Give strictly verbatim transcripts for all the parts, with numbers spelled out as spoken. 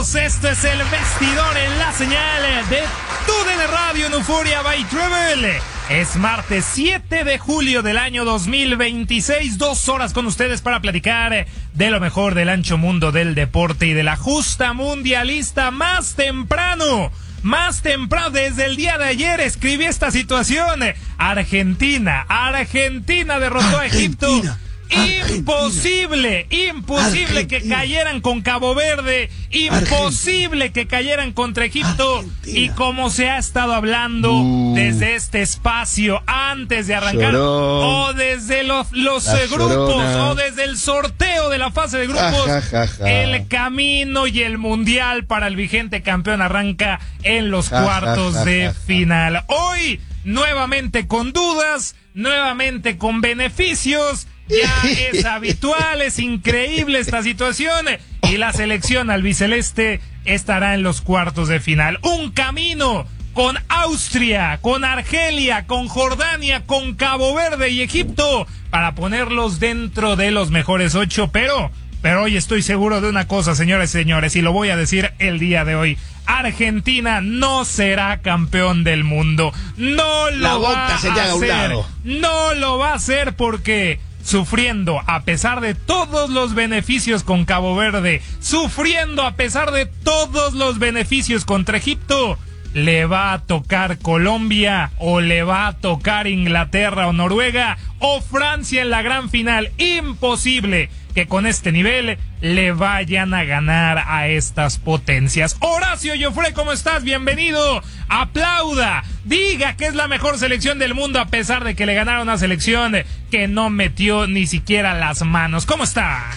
Bienvenidos, esto es El Vestidor en la señal de Tu D N Radio en Euphoria by Travel. Es martes siete de julio del año dos mil veintiséis, dos horas con ustedes para platicar de lo mejor del ancho mundo del deporte y de la justa mundialista. Más temprano, más temprano, desde el día de ayer escribí esta situación. Argentina, Argentina derrotó Argentina. a Egipto. Imposible, Argentina. imposible Argentina. que cayeran con Cabo Verde, imposible Argentina. que cayeran contra Egipto. Argentina. Y como se ha estado hablando uh. desde este espacio antes de arrancar, Lloró. o desde los, los eh, grupos, o desde el sorteo de la fase de grupos, ja, ja, ja. el camino y el mundial para el vigente campeón arranca en los ja, cuartos ja, ja, de ja, ja. final. Hoy, nuevamente con dudas, nuevamente con beneficios. Ya es habitual, es increíble esta situación y la selección albiceleste estará en los cuartos de final. Un camino con Austria, con Argelia, con Jordania, con Cabo Verde y Egipto para ponerlos dentro de los mejores ocho, pero, pero hoy estoy seguro de una cosa, señores y señores, y lo voy a decir el día de hoy. Argentina no será campeón del mundo. No lo la boca va se a hacer. A un lado. No lo va a hacer porque sufriendo a pesar de todos los beneficios con Cabo Verde, sufriendo a pesar de todos los beneficios contra Egipto, le va a tocar Colombia o le va a tocar Inglaterra o Noruega o Francia en la gran final. Imposible que con este nivel le vayan a ganar a estas potencias. Horacio Joffre, ¿cómo estás? Bienvenido. Aplauda, diga que es la mejor selección del mundo a pesar de que le ganaron una selección que no metió ni siquiera las manos. ¿Cómo está?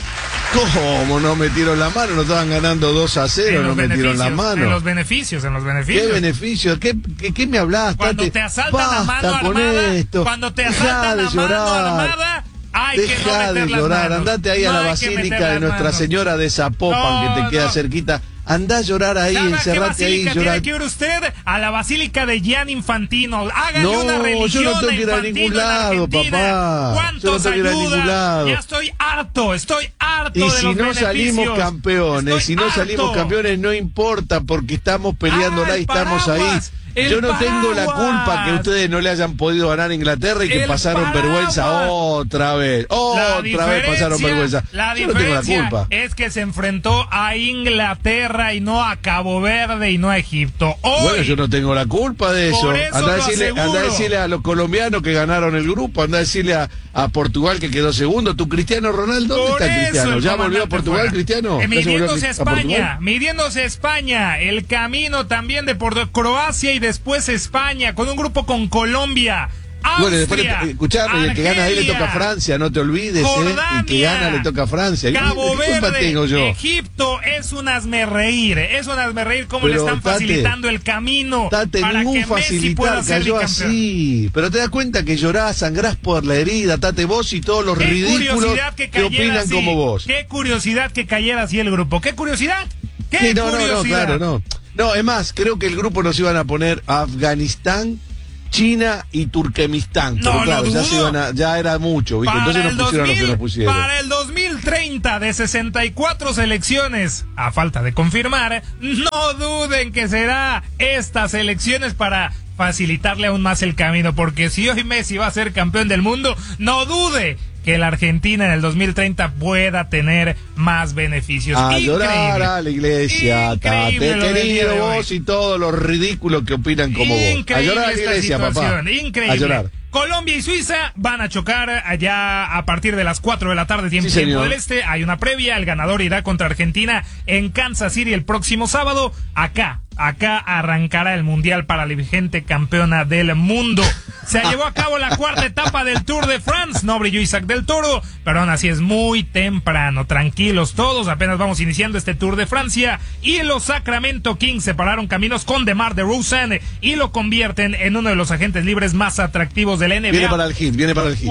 ¿Cómo no metieron la mano? Nos estaban ganando dos a cero, no metieron la mano. En los beneficios, en los beneficios. ¿Qué beneficios? ¿Qué, qué, qué me hablas? Cuando Tate? te asaltan a mano armada, esto. cuando te asaltan a mano armada, hay Deja que no meter de llorar, las manos. andate ahí no a la basílica de Nuestra Señora de Zapopan, no, que te queda no. cerquita. Andá a llorar ahí, encerrate ahí. ¿Qué tiene que ir usted? A la basílica de Gianni Infantino. Hágale no, una religión yo no tengo que ir a ningún lado, papá. ¿Cuántos yo no tengo que ir a ningún lado. Ya estoy harto, estoy harto y de si los no beneficios. salimos campeones, estoy si no harto. salimos campeones, no importa, porque estamos peleándola ah, y estamos ahí. El Yo no paraguas. tengo la culpa que ustedes no le hayan podido ganar a Inglaterra y que el pasaron paraguas. vergüenza otra vez. Otra vez pasaron vergüenza. La Yo no tengo la culpa. Es que se enfrentó a Inglaterra y no a Cabo Verde y no a Egipto. Hoy, bueno, yo no tengo la culpa de eso. eso anda, a decirle, anda a decirle a los colombianos que ganaron el grupo, anda a decirle a, a Portugal que quedó segundo. ¿Tu Cristiano Ronaldo? ¿Dónde Por está el Cristiano? ¿Ya volvió a Portugal, fuera. Cristiano? Eh, midiéndose a España, Portugal? midiéndose a España, el camino también de Porto, Croacia y después España. España, con un grupo con Colombia, Austria, bueno, después le, escuchame, el que gana ahí le toca a Francia, no te olvides, Jordania, eh, el que gana le toca a Francia. Cabo ¿Qué culpa Verde, tengo yo? Egipto, es un hazmerreír, es un hazmerreír cómo pero, le están tate, facilitando el camino tate, para ningún que Messi pueda ser cayó bicampeón. así, pero te das cuenta que llorás, sangrás por la herida, tate vos y todos los qué ridículos que, que opinan así. como vos. Qué curiosidad que cayera así el grupo, qué curiosidad, qué sí, no, curiosidad. No, no, claro, no. No, es más, creo que el grupo nos iban a poner Afganistán, China y Turkmenistán. No, pero claro, no ya, se iban a, ya era mucho, ¿viste? Entonces nos pusieron dos mil, lo que nos pusieron. Para el dos mil treinta, de sesenta y cuatro selecciones, a falta de confirmar, no duden que será estas elecciones para facilitarle aún más el camino, porque si hoy Messi va a ser campeón del mundo, no dude que la Argentina en el dos mil treinta pueda tener más beneficios. A Increíble. llorar a la iglesia, Increíble Tate, querido vos y todos los ridículos que opinan como Increíble vos. A llorar a la iglesia, situación. papá. Increíble. A llorar. Colombia y Suiza van a chocar allá a partir de las cuatro de la tarde, tiempo, sí, tiempo del este. Hay una previa, el ganador irá contra Argentina en Kansas City el próximo sábado. Acá, acá arrancará el Mundial para la vigente campeona del mundo. Se llevó a cabo la cuarta etapa del Tour de France. No brilló Isaac del Toro, pero aún así es muy temprano. Tranquilos todos, apenas vamos iniciando este Tour de Francia. Y los Sacramento Kings separaron caminos con DeMar DeRozan y lo convierten en uno de los agentes libres más atractivos de la N B A. Viene para el hit, viene para el hit.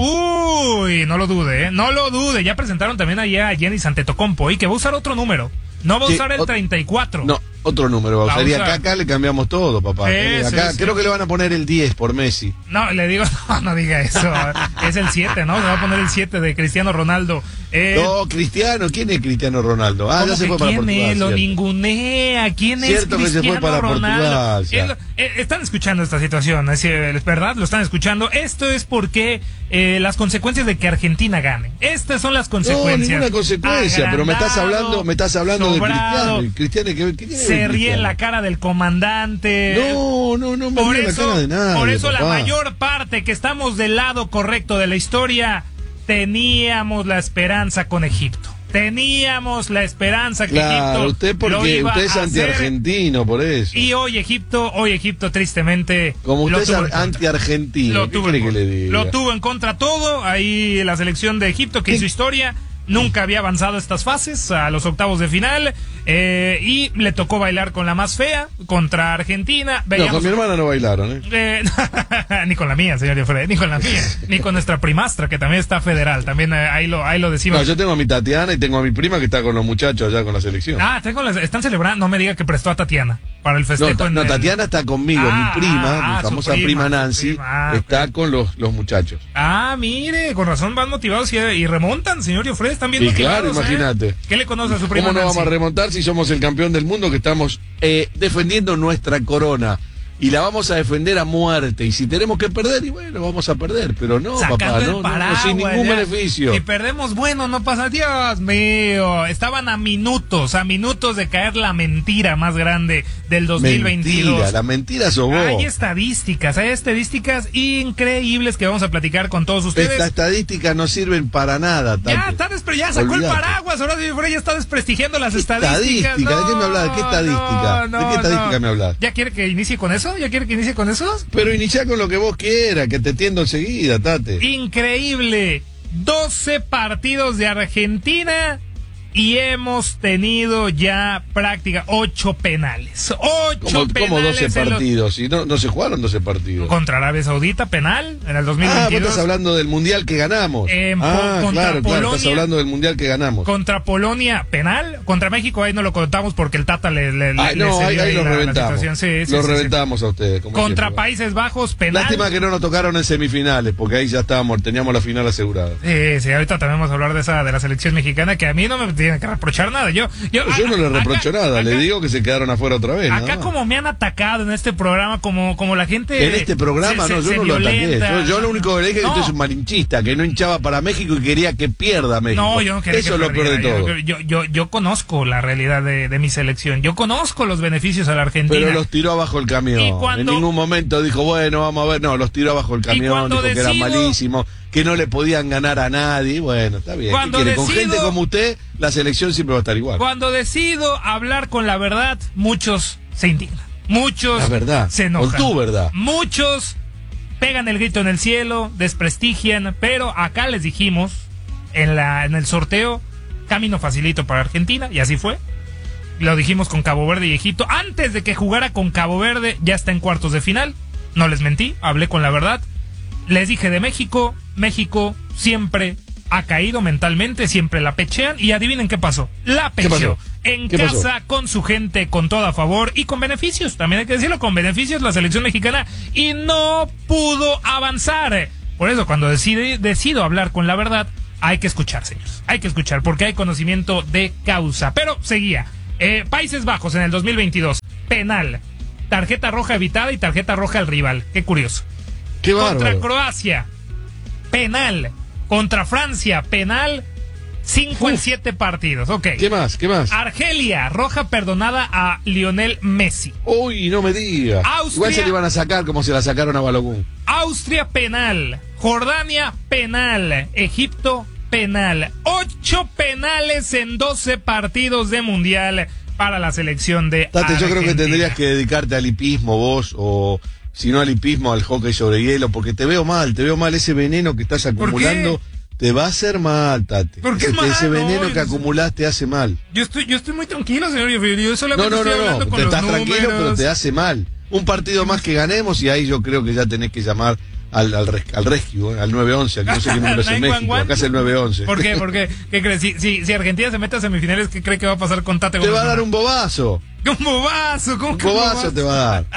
Uy, no lo dude, ¿eh? No lo dude. Ya presentaron también allá a Giannis Antetokounmpo y que va a usar otro número. No va a sí, usar el o... treinta y cuatro. No, Otro número, Bausa. Y acá, acá le cambiamos todo, papá. Eh, acá sí, creo sí. que le van a poner el diez por Messi. No, le digo, no, no diga eso. Es el siete, ¿no? Se va a poner el siete de Cristiano Ronaldo. Eh, no, Cristiano, ¿quién es Cristiano Ronaldo? Ah, ya se fue para Portugal. ¿Quién es? Lo ningunea. ¿Quién es Cierto Cristiano que se fue para Ronaldo? Portugal. Eh, eh, están escuchando esta situación, es, es verdad, lo están escuchando. Esto es porque eh, las consecuencias de que Argentina gane. Estas son las consecuencias. No, ninguna consecuencia, pero me estás hablando, me estás hablando sobrado, de Cristiano. Cristiano ¿qué, qué se ríe en la cara del comandante. No, no, no me ríe en la cara de nada. Por eso papá. La mayor parte que estamos del lado correcto de la historia, teníamos la esperanza con Egipto. Teníamos la esperanza que claro, Egipto usted porque lo iba usted es anti-argentino, por eso. Y hoy Egipto, hoy Egipto tristemente como usted es anti-argentino, ¿qué quiere que le diga? Lo tuvo en contra todo, ahí la selección de Egipto que hizo historia. Nunca había avanzado a estas fases, a los octavos de final, eh, y le tocó bailar con la más fea, contra Argentina. Veíamos... No, con mi hermana no bailaron, ¿eh? eh ni con la mía, señor Efraín, ni con la mía, ni con nuestra primastra, que también está federal, también eh, ahí lo ahí lo decimos. No, yo tengo a mi Tatiana y tengo a mi prima que está con los muchachos allá con la selección. Ah, tengo las, están celebrando, no me diga que prestó a Tatiana para el festejo. No, en no el... Tatiana está conmigo, ah, mi prima, ah, mi famosa prima, prima Nancy, prima. Ah, está okay. con los, los muchachos. Ah, mire, con razón van motivados y, y remontan, señor Efraín, están bien y motivados. Claro, imagínate. ¿eh? ¿Qué le conoce a su prima ¿Cómo no Nancy? vamos a remontar si somos el campeón del mundo que estamos eh, defendiendo nuestra corona? Y la vamos a defender a muerte. Y si tenemos que perder, y bueno, vamos a perder. Pero no, sacando papá, no, paraguas, no, sin ningún ya. beneficio. Si perdemos, bueno, no pasa. Dios mío. Estaban a minutos, a minutos de caer la mentira más grande del dos mil veintidós. Mentira, la mentira sos vos. Hay estadísticas, hay estadísticas increíbles que vamos a platicar con todos ustedes. Estas estadísticas no sirven para nada. Tante. Ya, está despre ya sacó Olvídate. el paraguas. Ahora ya está desprestigiando las estadísticas. ¿Estadística? No, ¿De qué me hablas? ¿De qué estadística? No, no, ¿De qué estadística no. me hablas? ¿Ya quiere que inicie con eso? ¿Ya quiere que inicie con eso? Pero inicia con lo que vos quieras, que te tiendo enseguida, Tate. Increíble. doce partidos de Argentina y hemos tenido ya práctica ocho penales. ocho ¿Cómo, penales. ¿Cómo doce partidos? Si no, no se jugaron doce partidos. Contra Arabia Saudita, penal, en el dos mil veintidós. Ah, vos estás hablando del mundial que ganamos. Eh, ah, contra claro, Polonia, claro, estás hablando del mundial que ganamos. Contra Polonia, penal. Contra México, ahí no lo contamos porque el Tata le. le Ay, le no, ahí, ahí los reventamos. Sí, sí, los sí, reventamos sí. a ustedes. Contra siempre. Países Bajos, penal. Lástima que no nos tocaron en semifinales, porque ahí ya estábamos, teníamos la final asegurada. Sí, sí, ahorita también vamos a hablar de esa de la selección mexicana, que a mí no me tiene que reprochar nada. Yo, yo, yo no le reprocho acá, nada, acá, le digo que se quedaron afuera otra vez. Acá como me han atacado en este programa, como, como la gente... En este programa se, no, se, yo se no violenta. lo ataqué. Yo, yo lo único que le dije es no. que usted es un malinchista, que no hinchaba para México y quería que pierda México. No, yo no quería Eso que es lo peor de todo. Yo, yo, yo, yo conozco la realidad de, de mi selección. Yo conozco los beneficios a la Argentina. Pero los tiró abajo el camión. Cuando, en ningún momento dijo, bueno, vamos a ver. No, los tiró abajo el camión, dijo decido, que eran malísimos, que no le podían ganar a nadie. Bueno, está bien. ¿Qué quiere? Decido, Con gente como usted, la selección siempre va a estar igual. Cuando decido hablar con la verdad, muchos se indignan. Muchos la verdad, se enojan. Con tu verdad. Muchos pegan el grito en el cielo, desprestigian, pero acá les dijimos en la en el sorteo, camino facilito para Argentina, y así fue. Lo dijimos con Cabo Verde y Egipto. Antes de que jugara con Cabo Verde, ya está en cuartos de final. No les mentí, hablé con la verdad. Les dije de México, México siempre ha caído mentalmente, siempre la pechean, y adivinen qué pasó. La pecheó. En casa, pasó? Con su gente, con todo a favor y con beneficios, también hay que decirlo, con beneficios la selección mexicana, y no pudo avanzar. Por eso cuando decide, decido hablar con la verdad, hay que escuchar, señores. Hay que escuchar, porque hay conocimiento de causa. Pero seguía. Eh, Países Bajos en el dos mil veintidós, penal, tarjeta roja evitada y tarjeta roja al rival. Qué curioso. Qué Contra bárbaro. Croacia, penal. Contra Francia, penal. Cinco Uf. en siete partidos, ok. ¿Qué más? ¿Qué más? Argelia, roja perdonada a Lionel Messi. Uy, no me diga. Austria, igual se le iban a sacar como se la sacaron a Balogun. Austria, penal. Jordania, penal. Egipto, penal. Ocho penales en doce partidos de mundial para la selección de Tate, Argentina. yo creo que tendrías que dedicarte al hipismo vos, o si no al hipismo, al hockey sobre hielo, porque te veo mal, te veo mal. Ese veneno que estás acumulando te va a hacer mal, Tate. ¿Por qué ese, mal? ese veneno no, que acumulaste hace mal. Yo estoy, yo estoy muy tranquilo, señor. Yo solamente no, no, estoy no, hablando no. con Te los estás números. tranquilo, pero te hace mal. Un partido más que ganemos y ahí yo creo que ya tenés que llamar al, al, res, al rescue, ¿eh? Al nueve once, aquí no sé qué número es en México, acá es el nueve once. ¿Por qué? ¿Por qué? ¿Qué crees? Si, si, si Argentina se mete a semifinales, ¿qué cree que va a pasar con Tate? Te va a dar un bobazo. Un bobazo, ¿cómo Un que un bobazo bobazo? te va a dar.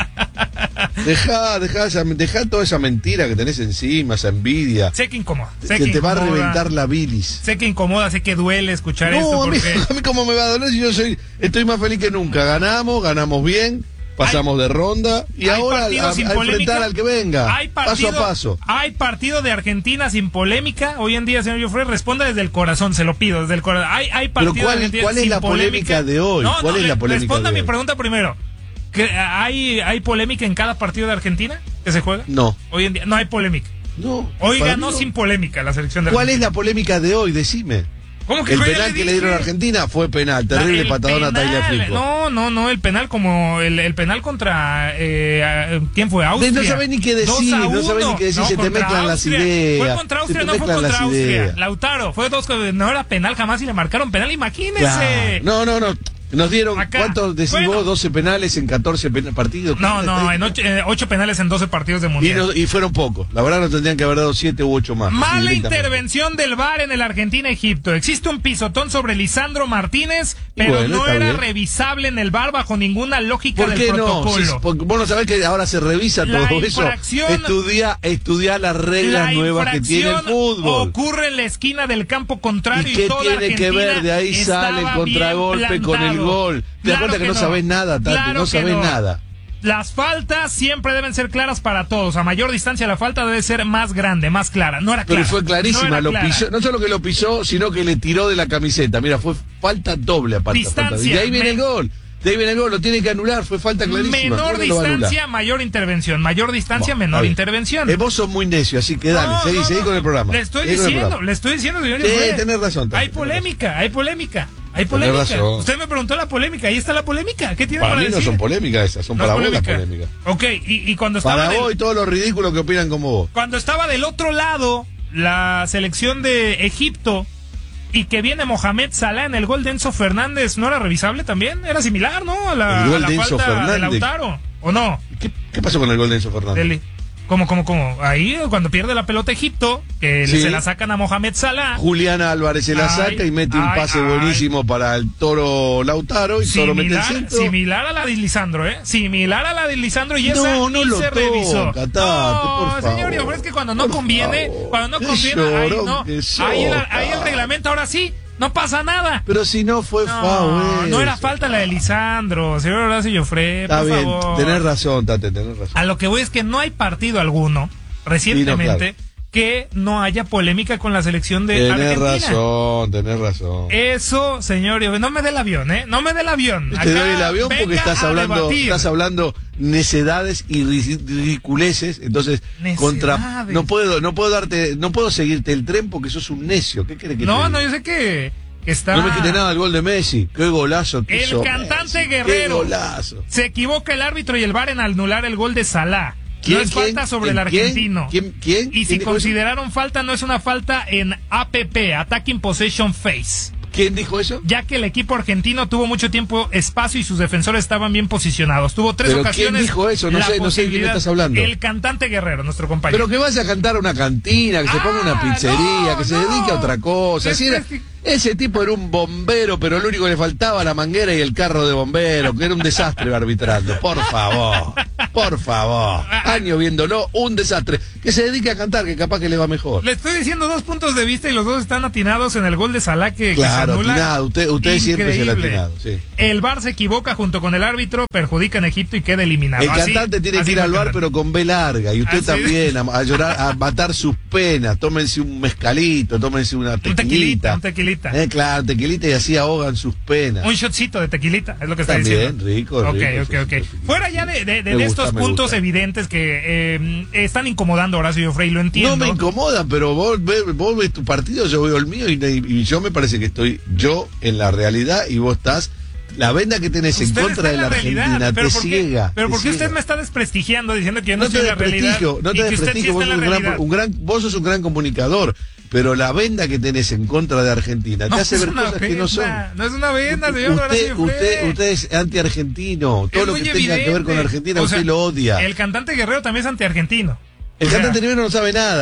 Dejá, dejá, esa- dejá toda esa mentira que tenés encima, esa envidia. Sé que incomoda. Sé Que que te va a incomoda, reventar la bilis. Sé que incomoda, sé que duele escuchar No, esto a mí, porque... a mí cómo me va a doler si yo soy, estoy más feliz que nunca. Ganamos, ganamos bien, pasamos de ronda y hay ahora a, partido a- sin a polémica, enfrentar al que venga. hay partido, paso a paso. Hay partido de Argentina sin polémica. Hoy en día, señor Joffre, responda desde el corazón, se lo pido, desde el corazón. Hay, hay partido Pero ¿cuál- de Argentina cuál es sin la polémica de hoy? No, ¿Cuál no, es la re- polémica responda de mi hoy? pregunta primero. ¿Que ¿Hay, ¿Hay polémica en cada partido de Argentina que se juega? No. Hoy en día no hay polémica. No. Hoy para ganó mí no. sin polémica la selección de ¿Cuál es Argentina. la polémica de hoy? Decime. ¿Cómo que El hoy ya penal le que le dieron a dije? Argentina fue penal. La- Terrible el patadón a penal, Tagliafico. No, no, no, el penal como el, el penal contra eh, ¿quién fue? Austria. No sabés ni qué decir, dos a no sabés uno. ni qué decir, No, se te contra mezclan las Austria. ideas. Fue contra se Austria, te no fue mezclan contra las Austria. ideas. Lautaro, fue dos, no era penal jamás y le marcaron penal, imagínese. Claro. No, no, no. Nos dieron, Acá. ¿cuántos decís Bueno. vos? doce penales en catorce pen- partidos. No, ¿Qué no, es en la ocho, eh, ocho penales en doce partidos de y, mundial. no- y fueron pocos. La verdad no tendrían que haber dado siete u ocho más. Mala directamente. intervención del V A R en el Argentina-Egipto. Existe un pisotón sobre Lisandro Martínez, pero Bueno, no está era bien. revisable en el V A R bajo ninguna lógica ¿Por del qué no? protocolo. Si- porque vos no sabés que ahora se revisa La todo eso. infracción- Estudia, estudia las reglas La nuevas que tiene el infracción fútbol. ocurre en la esquina del campo contrario ¿Y y, qué toda tiene que Argentina ver? De ahí sale el estaba contragolpe bien con el plantado. gol. Te das Claro cuenta que, no sabés nada, Tati, claro no que sabés no. nada. Las faltas siempre deben ser claras para todos. A mayor distancia la falta debe ser más grande, más clara. No era Pero clara. fue clarísima, no era lo clara. pisó, no solo que lo pisó, sino que le tiró de la camiseta. Mira, fue falta doble aparte. Distancia, falta. Y de ahí viene me- el gol. De ahí viene el gol, lo tiene que anular, fue falta clarísima. Menor ¿Cómo no lo va a anular? distancia, mayor intervención. Mayor distancia, Bueno, menor está bien. intervención. Eh, vos sos muy necio, así que dale, No, seguí, no, seguí no, con el programa. Le estoy Seguí con el diciendo, programa. le estoy diciendo, señor. Sí, Joffre. tenés razón, Tati, Hay tenés polémica, hay polémica. Hay Tenés polémica. razón. Usted me preguntó la polémica, ahí está la polémica. ¿Qué tiene Para para, mí no decir? son polémicas esas, son No para es vos las polémica. polémicas. Ok, y, y cuando estaba Para del- vos y todos los ridículos que opinan como vos. cuando estaba del otro lado la selección de Egipto y que viene Mohamed Salah en el gol de Enzo Fernández, ¿no era revisable también? Era similar, ¿no? A la, El gol a la de Enzo falta de Fernández. Lautaro, ¿o no? ¿Qué, qué pasó con el gol de Enzo Fernández? Dele. ¿Cómo, cómo, cómo? Ahí, cuando pierde la pelota Egipto, que Sí. se la sacan a Mohamed Salah. Julián Álvarez se la Ay, saca y mete un ay, pase ay. buenísimo para el Toro Lautaro y Toro mete el Similar, centro. similar a la de Lisandro, ¿eh? Similar a la de Lisandro y esa No, no ni lo se toca, revisó. Tate, no, por señor, favor. pero es que cuando no Por conviene, favor. cuando no Qué conviene, ahí llorón no. que Ahí, el, sos, ahí el Tate. reglamento, ahora sí, no pasa nada. Pero si no fue No, foul. no era eso. falta la de Lisandro, señor Horacio Joffre, Está por bien, favor. tenés razón, Tate, tenés razón. A lo que voy es que no hay partido alguno recientemente Sí, no, que no haya polémica con la selección de Tenés Argentina. razón, tenés razón. Eso, señor, no me dé el avión, ¿eh? No me dé el avión. Te Acá doy el avión porque venga estás a hablando, debatir. estás hablando necedades y ri- ridiculeces, entonces Necedades. contra no puedo, no puedo darte, no puedo seguirte el tren porque sos un necio. ¿Qué querés que te No, diga? no, yo sé que, que está... No me quité nada del gol de Messi. Qué golazo que El hizo cantante Messi. Guerrero. Qué golazo. Se equivoca el árbitro y el V A R en anular el gol de Salah. ¿Quién, No es quién? falta sobre el ¿Quién? argentino. ¿Quién? ¿Quién? Y si ¿Quién dijo consideraron falta, no es una falta en A P P, Attacking Possession Phase. eso? ¿Quién dijo eso? Ya que el equipo argentino tuvo mucho tiempo espacio y sus defensores estaban bien posicionados. Tuvo tres ¿Pero ocasiones. quién dijo eso? No la sé, no sé de quién posibilidad- estás hablando. El cantante Guerrero, nuestro compañero. Pero que vaya a cantar a una cantina, que se ponga una Ah, pizzería, no, que se no. dedique a otra cosa. Es- Si era- es que- ese tipo era un bombero, pero lo único que le faltaba la manguera y el carro de bombero, que era un desastre arbitrando. Por favor, por favor. Año viéndolo, un desastre. Que se dedique a cantar, que capaz que le va mejor. Le estoy diciendo dos puntos de vista y los dos están atinados en el gol de Salah que, que Claro, se anula. atinado. Usted, usted siempre se le ha Increíble. atinado, sí. El V A R se equivoca junto con el árbitro, perjudica en Egipto y queda eliminado. El Así- cantante tiene así que ir fue al el bar, cantante. pero con B larga. Y usted Así- también, a, a llorar, a matar sus penas. Tómense un mezcalito, tómense una Un tequilita. tequilita, un tequilita. Eh, claro, tequilita y así ahogan sus penas. Un shotcito de tequilita, es lo que está También, diciendo. rico, Ok, rico, ok, sí, ok. sí, sí, sí. Fuera ya de, de- de Me estos gusta, me puntos gusta. evidentes que eh, están incomodando a Horacio Joffre, y lo entiendo. No me incomodan, pero vos, ve- vos ves tu partido, yo veo el mío y, y yo me parece que estoy yo en la realidad y vos estás... La venda que tenés en Usted contra está de en la realidad, Argentina pero te ¿por qué- ciega. Pero te ¿por qué usted ciega. me está desprestigiando diciendo que yo no, No te estoy en la realidad? desprestigio, no y te que usted sí desprestigio, vos, está en sos la un gran, realidad. un gran- vos sos un gran comunicador, pero la venda que tenés en contra de Argentina No te hace es ver una cosas que no son. venda, no es una venda, señor Usted, Horacio Joffre. usted, usted es anti-argentino, todo Es lo muy que tenga que ver con evidente. Argentina O sea, usted lo odia. El cantante Guerrero también es antiargentino. El O sea, cantante primero no sabe nada.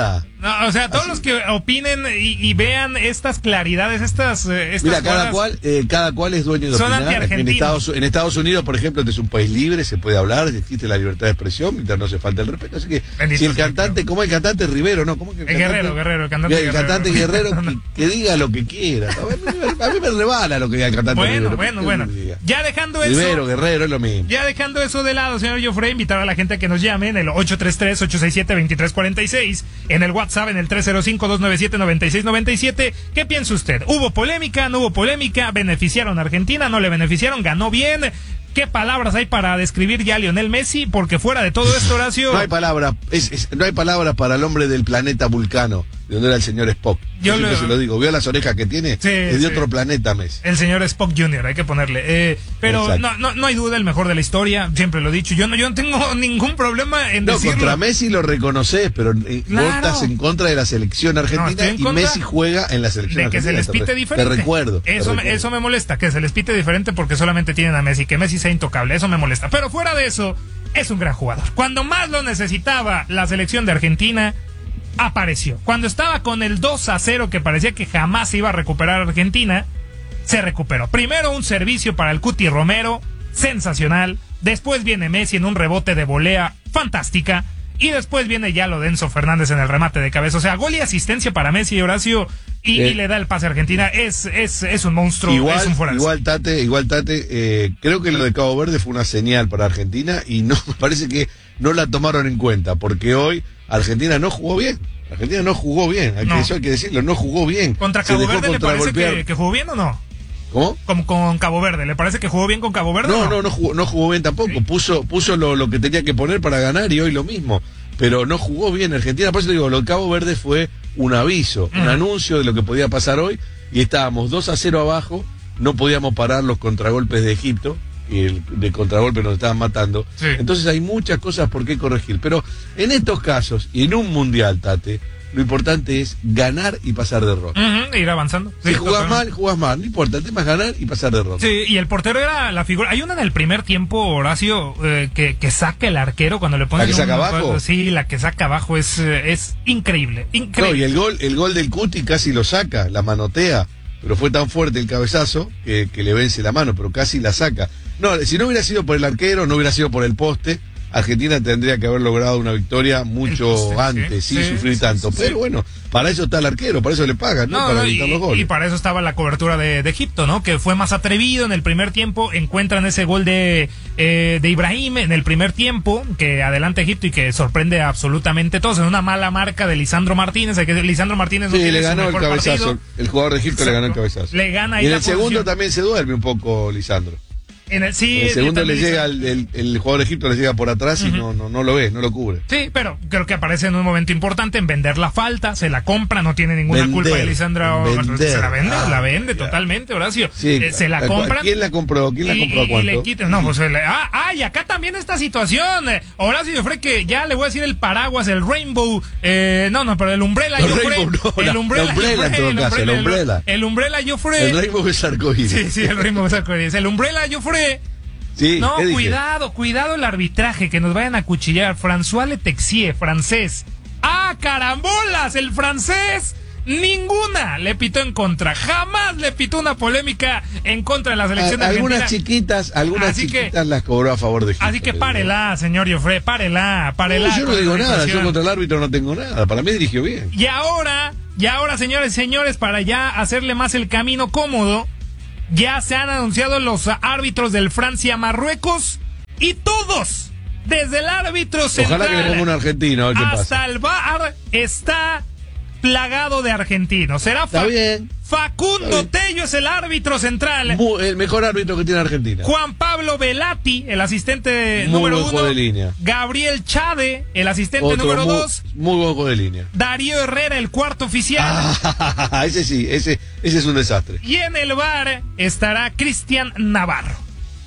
No, o sea, todos Así. los que opinen y, y vean estas claridades, estas, eh, estas Mira, cada jugadas, cual, eh, cada cual es dueño de son opinar. En antiargentinos. Estados, en Estados Unidos, por ejemplo, este es un país libre, se puede hablar, existe la libertad de expresión, mientras no se falta el respeto. Así que, Bendito si el sea, cantante, claro. como el cantante Rivero, ¿no? ¿Cómo que el El cantante? Guerrero, Guerrero, el cantante el Guerrero. cantante Guerrero que, que diga lo que quiera. A mí, me- a mí me rebala lo que diga el cantante Bueno, Rivero. bueno, ¿Qué bueno. quiere que diga? Ya dejando eso. Rivero, Guerrero, es lo mismo. Ya dejando eso de lado, señor Joffre, invitar a la gente a que nos llame en el ocho tres tres, ocho seis siete, dos tres cuatro seis, en el WhatsApp en el tres cero cinco, dos nueve siete, nueve seis nueve siete. ¿Qué piensa usted? ¿Hubo polémica? ¿No hubo polémica? ¿Beneficiaron a Argentina? ¿No le beneficiaron? ¿Ganó bien? ¿Qué palabras hay para describir ya a Lionel Messi? Porque fuera de todo esto, Horacio... No hay palabra, es, es- no hay palabra para el hombre del planeta Vulcano, de donde era el señor Spock. Yo Yo siempre lo- se lo digo, vio las orejas que tiene, Sí, es de sí. otro planeta, Messi. El señor Spock junior, hay que ponerle. Eh, pero Exacto. no, no, no hay duda, el mejor de la historia, siempre lo he dicho. Yo no, yo no tengo ningún problema en No, decirlo. contra Messi lo reconoces, pero eh, Claro. vos estás en contra de la selección No, argentina estoy en y contra Messi juega en la selección de que argentina. se les te pite re- diferente. Te recuerdo. te Eso, me, recuerdo. eso me molesta, que se les pite diferente porque solamente tienen a Messi, que Messi sea intocable. Eso me molesta. Pero fuera de eso, es un gran jugador. Cuando más lo necesitaba la selección de Argentina, apareció. Cuando estaba con el dos a cero, que parecía que jamás se iba a recuperar Argentina, se recuperó. Primero un servicio para el Cuti Romero, sensacional. Después viene Messi en un rebote de volea fantástica. Y después viene ya lo de Enzo Fernández en el remate de cabeza. O sea, gol y asistencia para Messi y Horacio. Y, Eh. y le da el pase a Argentina. Es, es, es un monstruo, Igual, es un fuera de igual Tate, igual Tate, eh, creo que lo de Cabo Verde fue una señal para Argentina y no me parece que no la tomaron en cuenta, porque hoy Argentina no jugó bien. Argentina no jugó bien, hay No. que, eso hay que decirlo, no jugó bien. Contra Se Cabo dejó Verde le parece contragolpear. que, que jugó bien o no? ¿Cómo? Como con Cabo Verde. ¿Le parece que jugó bien con Cabo Verde? No, o no, no jugó, no jugó bien tampoco. Sí. Puso, puso lo, lo que tenía que poner para ganar y hoy lo mismo. Pero no jugó bien Argentina. Por eso digo, lo de Cabo Verde fue un aviso, un Ujú. anuncio de lo que podía pasar hoy. Y estábamos dos a cero abajo. No podíamos parar los contragolpes de Egipto. Y el de contragolpe nos estaban matando. Sí. Entonces hay muchas cosas por qué corregir. Pero en estos casos, y en un mundial, Tate, lo importante es ganar y pasar de ronda. Ujú, ir avanzando. Si Sí, jugás totalmente. mal, jugás mal. No importa, el tema es ganar y pasar de ronda. Sí, y el portero era la figura. Hay una en el primer tiempo, Horacio, eh, que, que saca el arquero cuando le pone. ¿La que saca abajo? Sí, la que saca abajo es, eh, es increíble. No, Increíble. y el gol, el gol del Cuti casi lo saca, la manotea, pero fue tan fuerte el cabezazo que, que le vence la mano, pero casi la saca. No, si no hubiera sido por el arquero, no hubiera sido por el poste, Argentina tendría que haber logrado una victoria mucho El poste, antes, sí, sin sí, sufrir sí, tanto. sí, pero sí. bueno, para eso está el arquero, para eso le pagan, ¿no? No, para no, evitar y, los goles. y para eso estaba la cobertura de, de Egipto, ¿no? Que fue más atrevido en el primer tiempo. Encuentran ese gol de, eh, de Ibrahim en el primer tiempo, que adelanta Egipto y que sorprende absolutamente a todos. En una mala marca de Lisandro Martínez. Que Lisandro Martínez no Sí, tiene le su ganó el mejor cabezazo. partido. El jugador de Egipto le ganó el Exacto. cabezazo. Le gana ahí y en la el segundo posición. también se duerme un poco Lisandro. En el, sí, En el segundo le también llega, Lisandro. el, el, el jugador de Egipto le llega por atrás y Ujú. no, no, no lo ve, no lo cubre. Sí, pero creo que aparece en un momento importante en vender la falta, se la compra, no tiene ninguna Vender, culpa de Lisandro. vender. Se la vende, Ah, la vende ya. totalmente, Horacio. Sí, Eh, se la ¿a cu- compran. ¿Quién la compró? ¿Quién la y, compró a y- y cuánto? le quitan, no, pues le- ah, ah, y acá también esta situación. eh, Horacio Joffre, que ya le voy a decir el paraguas, el rainbow, eh, no, no, pero el umbrella El Joffre, rainbow, no, el la- umbrella la umbrella en Joffre, todo caso, el umbrella. el umbrella Joffre, El Rainbow es arcoíris. sí, sí, el rainbow es arcoíris. El umbrella Joffre. Sí, No, ¿qué dije? cuidado, cuidado el arbitraje, que nos vayan a cuchillar. François Letexier, francés. ¡Ah, carambolas! El francés, ninguna le pitó en contra. Jamás le pitó una polémica en contra de la selección A- argentina. algunas chiquitas, algunas Así que- chiquitas las cobró a favor de Egipto. Así que pero- párela, señor Joffre, párela, párela. No, yo no con digo esa nada, yo situación. contra el árbitro no tengo nada. Para mí dirigió bien. Y ahora, y ahora, señores y señores, para ya hacerle más el camino cómodo, ya se han anunciado los árbitros del Francia-Marruecos y todos, desde el árbitro central Ojalá que le ponga un argentino, a ver qué hasta pasa. el V A R, está plagado de argentinos. Será Está Fa- bien. Facundo Está bien. Tello es el árbitro central. Mu- el mejor árbitro que tiene Argentina. Juan Pablo Velati, el asistente Muy número buen juego uno. de línea. Gabriel Chade, el asistente Otro número muy, dos. muy buen juego de línea. Darío Herrera, el cuarto oficial. Ah, ese sí, ese, ese es un desastre. Y en el V A R estará Cristian Navarro.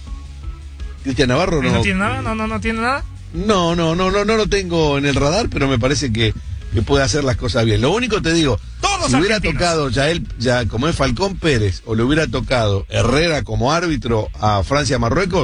Cristian Navarro no. ¿No tiene nada? ¿No, no, no tiene nada? No, no, no, no, no lo tengo en el radar, pero me parece que, que puede hacer las cosas bien. Lo único te digo, Todos si hubiera argentinos. tocado ya él, ya como es Falcón Pérez, o le hubiera tocado Herrera como árbitro a Francia-Marruecos,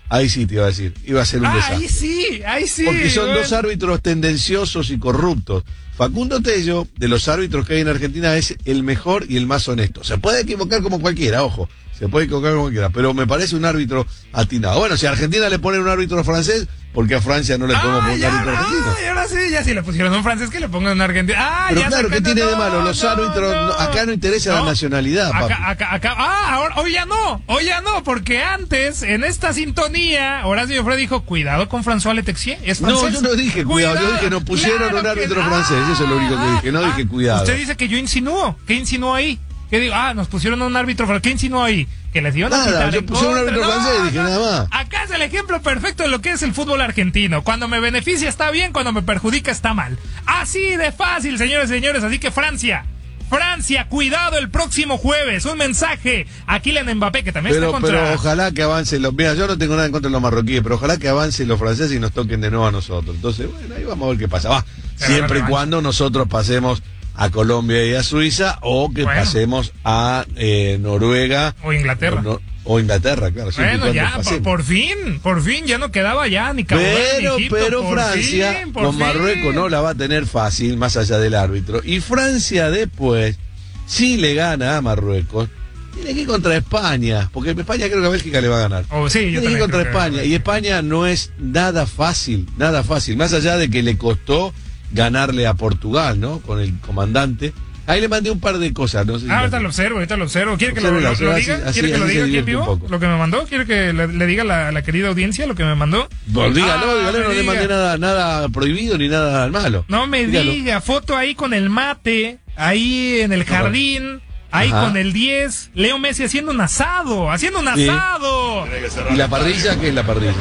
ahí sí te iba a decir, iba a ser un ah, desastre. Ahí sí, ahí sí. Porque son bueno. dos árbitros tendenciosos y corruptos. Facundo Tello, de los árbitros que hay en Argentina, es el mejor y el más honesto. Se puede equivocar como cualquiera, ojo. Se puede equivocar como cualquiera, pero me parece un árbitro atinado. Bueno, si a Argentina le ponen un árbitro francés, ¿por qué a Francia no le podemos ah, poner un árbitro argentino? Ah, y ahora sí, ya si le pusieron un francés, que le pongan un argentino. Ah, pero ya claro, ¿qué tiene no, de malo? Los no, árbitros, no. No, acá no interesa no. la nacionalidad, papi. Acá, acá, acá, ah, ahora, hoy ya no, hoy ya no, porque antes, en esta sintonía, Horacio Joffre dijo, cuidado con François Letexier, es francés. No, yo no dije cuidado, cuidado. Yo dije nos pusieron claro un árbitro que, francés, ah, eso es lo único que dije, no ah, dije cuidado. Usted dice que yo insinúo, ¿qué insinuó ahí? ¿Qué digo? Ah, nos pusieron un árbitro francés, ¿qué insinuó ahí? Que les dio nada, quitar yo puse un árbitro francés y dije no, nada más. Acá es el ejemplo perfecto de lo que es el fútbol argentino. Cuando me beneficia está bien, cuando me perjudica está mal. Así de fácil, señores y señores. Así que Francia, Francia, cuidado el próximo jueves. Un mensaje a Kylian Mbappé, que también pero, está contra... Pero ojalá que avance los... Mira, yo no tengo nada en contra de los marroquíes, pero ojalá que avancen los franceses y nos toquen de nuevo a nosotros. Entonces, bueno, ahí vamos a ver qué pasa. Va, siempre y cuando nosotros pasemos a Colombia y a Suiza, o que bueno. pasemos a eh, Noruega o Inglaterra o, no, o Inglaterra, claro. Bueno, ya, por, por fin, por fin, ya no quedaba ya ni Cabo Verde, Pero, ni Egipto, pero Francia fin, con fin. Marruecos no la va a tener fácil, más allá del árbitro. Y Francia después, si le gana a Marruecos, tiene que ir contra España, porque España creo que a Bélgica le va a ganar. Oh, sí, yo tiene que ir contra España, que... y España no es nada fácil, nada fácil, más allá de que le costó ganarle a Portugal, ¿no? Con el comandante. Ahí le mandé un par de cosas, no sé si Ah, ahorita lo observo, ahorita lo observo. ¿Quiere que lo, lo, lo diga? Así, ¿Quiere así, que lo así diga aquí en vivo? Lo que me mandó. ¿Quiere que le, le diga a la, la querida audiencia lo que me mandó? Pues dígalo, ah, dígalo, no diga. le mandé nada, nada prohibido ni nada malo. No me dígalo. Diga, foto ahí con el mate, ahí en el jardín. Ahí Ajá. con el diez, Leo Messi haciendo un asado, haciendo un sí. asado. ¿Y la parrilla? ¿Qué es la parrilla?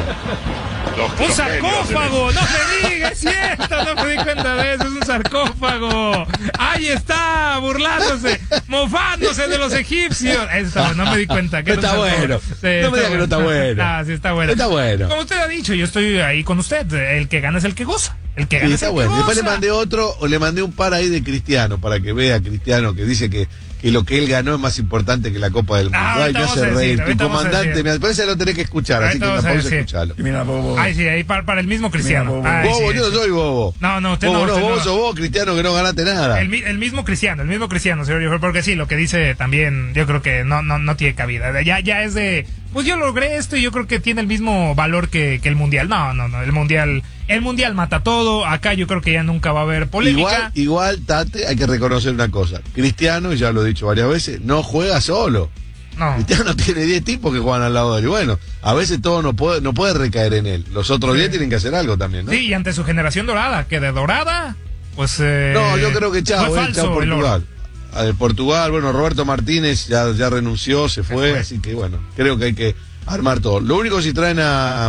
Los, un los sarcófago, no me diga, es cierto, no me di cuenta de eso, es un sarcófago. Ahí está, burlándose, mofándose de los egipcios. Está, no me di cuenta. Que está no bueno, sí, no me diga que no está bueno. Ah, sí, está bueno. Está bueno. Como usted ha dicho, yo estoy ahí con usted, el que gana es el que goza. El que gana sí, está es el bueno. que Después goza. le mandé otro, o le mandé un par ahí de Cristiano, para que vea Cristiano, que dice que que lo que él ganó es más importante que la Copa del Mundo. Ah, Ay, me hace reír. Decir, tu comandante, me parece que lo tenés que escuchar, así que no podés escucharlo. Mira, bobo. Ay, sí, ahí para, para el mismo Cristiano. Mira, bobo, Ay, bobo sí, yo no sí. soy bobo. No, no, usted bobo, no. no, Usted vos no. sos vos, Cristiano, que no ganaste nada. El, el mismo Cristiano, el mismo Cristiano, señor, porque sí, lo que dice también, yo creo que no, no, no tiene cabida. Ya, ya es de, pues yo logré esto y yo creo que tiene el mismo valor que, que el Mundial. No, no, no, el Mundial, el Mundial mata todo. Acá yo creo que ya nunca va a haber polémica. Igual, igual, Tate, hay que reconocer una cosa. Cristiano, ya lo he dicho varias veces, no juega solo. No. Cristiano tiene diez tipos que juegan al lado de él. Bueno, a veces todo no puede, no puede recaer en él. Los otros diez sí. tienen que hacer algo también, ¿no? Sí, y ante su generación dorada, que de dorada, pues... Eh, no, yo creo que chao, eh, chao Portugal. A Portugal, bueno, Roberto Martínez ya, ya renunció, se fue, se fue, así que bueno, creo que hay que armar todo. Lo único si traen a, a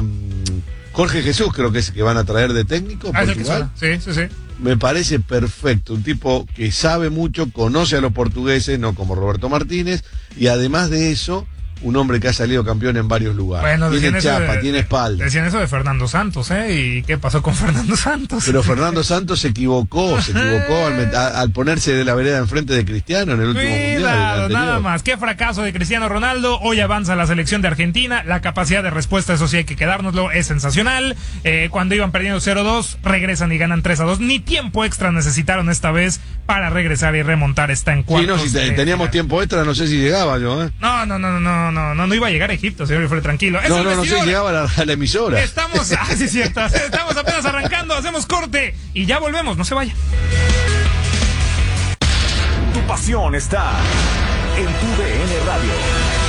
Jorge Jesús, creo que es que van a traer de técnico, ah, Portugal. Sí, sí, sí. Me parece perfecto, un tipo que sabe mucho, conoce a los portugueses, no como Roberto Martínez, y además de eso, un hombre que ha salido campeón en varios lugares. Bueno, tiene chapa, de, tiene espalda. Decían eso de Fernando Santos, ¿eh? ¿Y qué pasó con Fernando Santos? Pero Fernando Santos se equivocó, se equivocó al, al ponerse de la vereda enfrente de Cristiano en el último Cuidado, mundial. Nada más, qué fracaso de Cristiano Ronaldo. Hoy avanza la selección de Argentina. La capacidad de respuesta, eso sí hay que quedárnoslo, es sensacional. Eh, cuando iban perdiendo cero dos, regresan y ganan tres a dos. Ni tiempo extra necesitaron esta vez para regresar y remontar esta en cuartos. Sí, no, si te, teníamos tiempo extra, no sé si llegaba yo, ¿eh? No, no, no, no, no, no, no iba a llegar a Egipto, señor, fue tranquilo. Es no, no, no sé si llegaba a la, a la emisora. Estamos, ah, sí, cierto, estamos apenas arrancando, hacemos corte y ya volvemos, no se vaya. Tu pasión está en tu D N Radio.